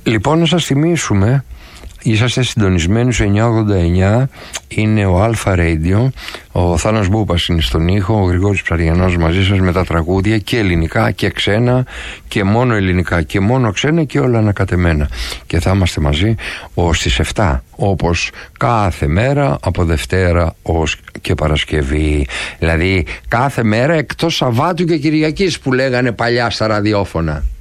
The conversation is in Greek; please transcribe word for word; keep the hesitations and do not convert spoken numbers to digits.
Λοιπόν, να σας θυμίσουμε, είσαστε συντονισμένοι στο εννιά ογδόντα εννιά, είναι ο Αλφα Radio, ο Θάνος Μπούπας είναι στον ήχο, ο Γρηγόρης Ψαριανός μαζί σας με τα τραγούδια και ελληνικά και ξένα και μόνο ελληνικά και μόνο ξένα και όλα ανακατεμένα. Και θα είμαστε μαζί ως τις επτά, όπως κάθε μέρα από Δευτέρα ως και Παρασκευή. Δηλαδή κάθε μέρα εκτός Σαββάτου και Κυριακής που λέγανε παλιά στα ραδιόφωνα.